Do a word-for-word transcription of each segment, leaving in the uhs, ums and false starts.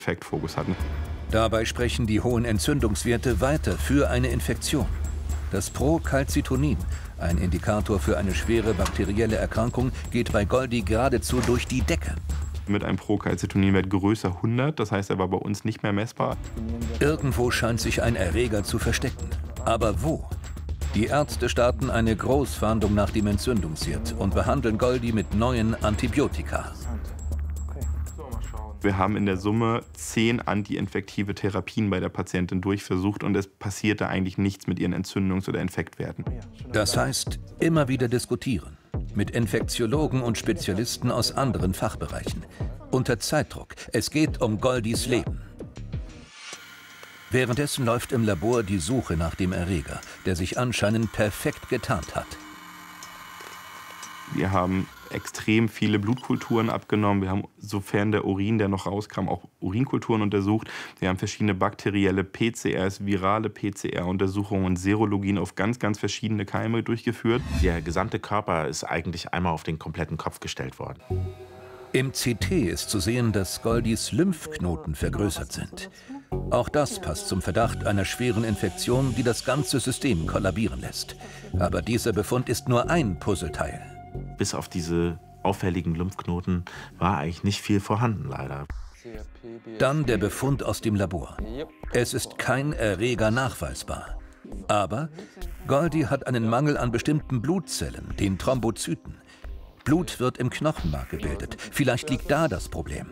Infektfokus hatten. Dabei sprechen die hohen Entzündungswerte weiter für eine Infektion. Das Procalcitonin, ein Indikator für eine schwere bakterielle Erkrankung, geht bei Goldi geradezu durch die Decke. Mit einem Procalcitoninwert größer hundert, das heißt, er war bei uns nicht mehr messbar. Irgendwo scheint sich ein Erreger zu verstecken. Aber wo? Die Ärzte starten eine Großfahndung nach dem Entzündungsherd und behandeln Goldi mit neuen Antibiotika. Wir haben in der Summe zehn antiinfektive Therapien bei der Patientin durchversucht und es passierte eigentlich nichts mit ihren Entzündungs- oder Infektwerten. Das heißt, immer wieder diskutieren. Mit Infektiologen und Spezialisten aus anderen Fachbereichen. Unter Zeitdruck. Es geht um Goldis Leben. Währenddessen läuft im Labor die Suche nach dem Erreger, der sich anscheinend perfekt getarnt hat. Wir haben extrem viele Blutkulturen abgenommen. Wir haben, sofern der Urin, der noch rauskam, auch Urinkulturen untersucht. Wir haben verschiedene bakterielle P C Rs, virale P C R-Untersuchungen und Serologien auf ganz, ganz verschiedene Keime durchgeführt. Der gesamte Körper ist eigentlich einmal auf den kompletten Kopf gestellt worden. Im C T ist zu sehen, dass Goldis Lymphknoten vergrößert sind. Auch das passt zum Verdacht einer schweren Infektion, die das ganze System kollabieren lässt. Aber dieser Befund ist nur ein Puzzleteil. Bis auf diese auffälligen Lymphknoten war eigentlich nicht viel vorhanden, leider. Dann der Befund aus dem Labor. Es ist kein Erreger nachweisbar. Aber Goldi hat einen Mangel an bestimmten Blutzellen, den Thrombozyten. Blut wird im Knochenmark gebildet. Vielleicht liegt da das Problem.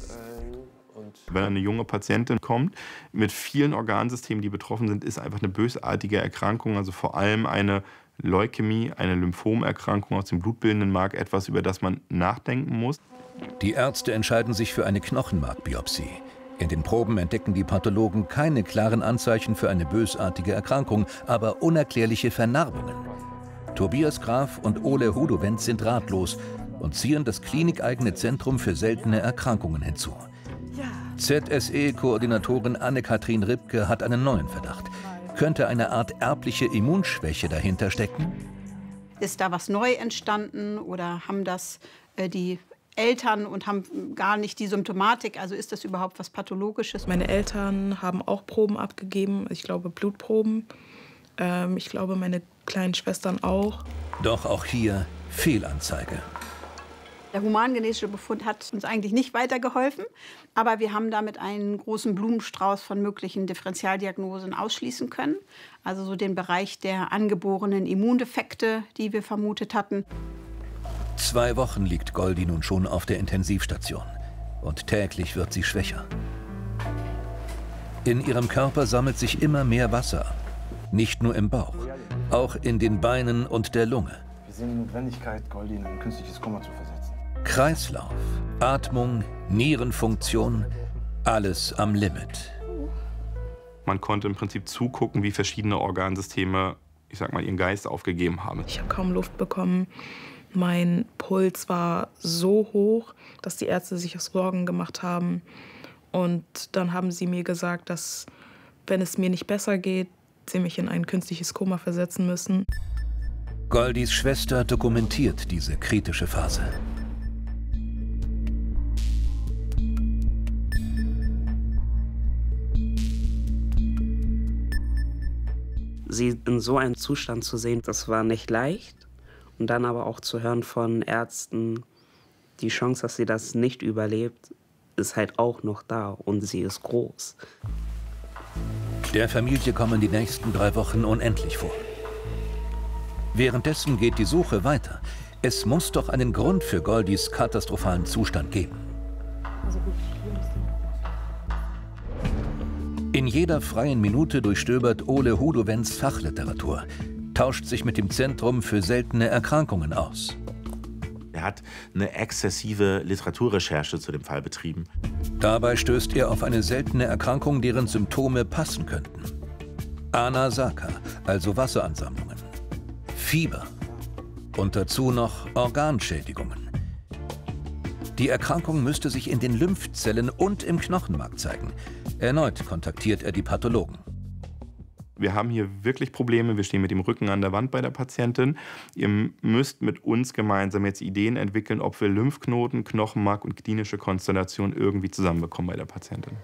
Wenn eine junge Patientin kommt mit vielen Organsystemen, die betroffen sind, ist einfach eine bösartige Erkrankung, also vor allem eine Leukämie, eine Lymphomerkrankung aus dem blutbildenden Mark, etwas, über das man nachdenken muss. Die Ärzte entscheiden sich für eine Knochenmarkbiopsie. In den Proben entdecken die Pathologen keine klaren Anzeichen für eine bösartige Erkrankung, aber unerklärliche Vernarbungen. Tobias Graf und Ole Hudowend sind ratlos und ziehen das klinikeigene Zentrum für seltene Erkrankungen hinzu. Z S E-Koordinatorin Anne-Kathrin Ribke hat einen neuen Verdacht. Könnte eine Art erbliche Immunschwäche dahinter stecken? Ist da was neu entstanden oder haben das äh, die Eltern und haben gar nicht die Symptomatik? Also ist das überhaupt was Pathologisches? Meine Eltern haben auch Proben abgegeben, ich glaube Blutproben. Ähm, ich glaube meine kleinen Schwestern auch. Doch auch hier Fehlanzeige. Der humangenetische Befund hat uns eigentlich nicht weitergeholfen, aber wir haben damit einen großen Blumenstrauß von möglichen Differentialdiagnosen ausschließen können. Also so den Bereich der angeborenen Immundefekte, die wir vermutet hatten. Zwei Wochen liegt Goldi nun schon auf der Intensivstation und täglich wird sie schwächer. In ihrem Körper sammelt sich immer mehr Wasser an. Nicht nur im Bauch, auch in den Beinen und der Lunge. Wir sehen die Notwendigkeit, Goldi in ein künstliches Koma zu versetzen. Kreislauf, Atmung, Nierenfunktion, alles am Limit. Man konnte im Prinzip zugucken, wie verschiedene Organsysteme, ich sag mal, ihren Geist aufgegeben haben. Ich habe kaum Luft bekommen. Mein Puls war so hoch, dass die Ärzte sich Sorgen gemacht haben. Und dann haben sie mir gesagt, dass, wenn es mir nicht besser geht, sie mich in ein künstliches Koma versetzen müssen. Goldis Schwester dokumentiert diese kritische Phase. Sie in so einem Zustand zu sehen, das war nicht leicht. Und dann aber auch zu hören von Ärzten, die Chance, dass sie das nicht überlebt, ist halt auch noch da und sie ist groß. Der Familie kommen die nächsten drei Wochen unendlich vor. Währenddessen geht die Suche weiter. Es muss doch einen Grund für Goldis katastrophalen Zustand geben. In jeder freien Minute durchstöbert Ole Hudowends Fachliteratur, tauscht sich mit dem Zentrum für seltene Erkrankungen aus. Er hat eine exzessive Literaturrecherche zu dem Fall betrieben. Dabei stößt er auf eine seltene Erkrankung, deren Symptome passen könnten. Anasaka, also Wasseransammlungen. Fieber. Und dazu noch Organschädigungen. Die Erkrankung müsste sich in den Lymphzellen und im Knochenmark zeigen. Erneut kontaktiert er die Pathologen. Wir haben hier wirklich Probleme. Wir stehen mit dem Rücken an der Wand bei der Patientin. Ihr müsst mit uns gemeinsam jetzt Ideen entwickeln, ob wir Lymphknoten, Knochenmark und klinische Konstellation irgendwie zusammenbekommen bei der Patientin.